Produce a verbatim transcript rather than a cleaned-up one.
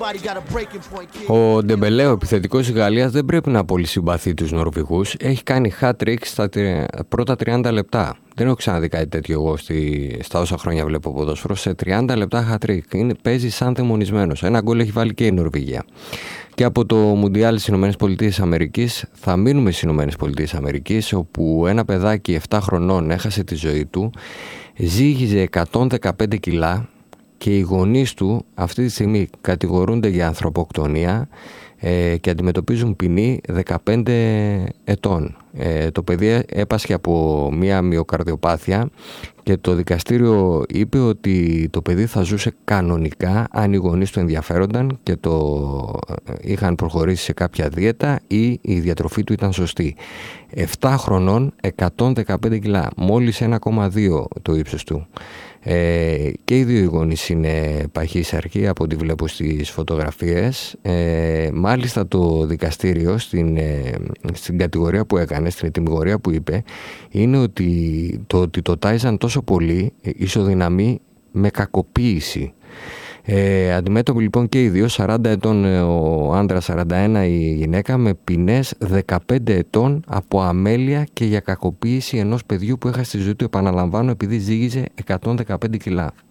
Ο Ντεμπελέ, ο επιθετικός της Γαλλίας, δεν πρέπει να πολύ συμπαθεί τους Νορβηγούς. Έχει κάνει hat-trick στα πρώτα τριάντα λεπτά. Δεν έχω ξαναδεί κάτι τέτοιο εγώ στη, στα όσα χρόνια βλέπω ποδόσφαιρο. Σε τριάντα λεπτά hat-trick. Είναι, παίζει σαν θεμονισμένος. Ένα γκολ έχει βάλει και η Νορβηγία. Και από το Μουντιάλ στις ΗΠΑ θα μείνουμε στις ΗΠΑ, όπου ένα παιδάκι επτά χρονών έχασε τη ζωή του, ζύγιζε εκατόν δεκαπέντε κιλά και οι γονείς του αυτή τη στιγμή κατηγορούνται για ανθρωποκτονία ε, και αντιμετωπίζουν ποινή δεκαπέντε ετών. Ε, το παιδί έπασχε από μία μυοκαρδιοπάθεια και το δικαστήριο είπε ότι το παιδί θα ζούσε κανονικά αν οι γονείς του ενδιαφέρονταν και το είχαν προχωρήσει σε κάποια δίαιτα ή η διατροφή του ήταν σωστή. επτά χρονών, εκατόν δεκαπέντε κιλά, μόλις ένα κόμμα δύο το ύψος του. Ε, και οι δύο οι γονείς είναι παχύσαρκοι από ό,τι βλέπω στις φωτογραφίες. Ε, μάλιστα το δικαστήριο στην, ε, στην κατηγορία που έκανε, στην ετυμηγορία που είπε, είναι ότι το ότι το τάιζαν τόσο πολύ ισοδυναμεί με κακοποίηση. Ε, αντιμέτωποι λοιπόν και οι δύο, σαράντα ετών ο άντρας, σαράντα ένα η γυναίκα, με ποινές δεκαπέντε ετών από αμέλεια και για κακοποίηση ενός παιδιού που έχασε τη ζωή του, επαναλαμβάνω, επειδή ζύγιζε εκατόν δεκαπέντε κιλά.